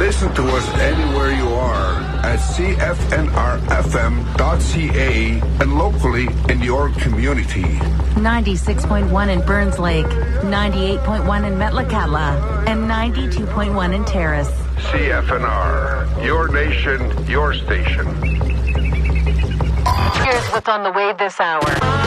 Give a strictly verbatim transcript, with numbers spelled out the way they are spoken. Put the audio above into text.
Listen to us anywhere you are at C F N R F M dot C A and locally in your community. ninety-six point one in Burns Lake, ninety-eight point one in Metlakatla, and ninety-two point one in Terrace. C F N R, your nation, your station. Here's what's on the way this hour.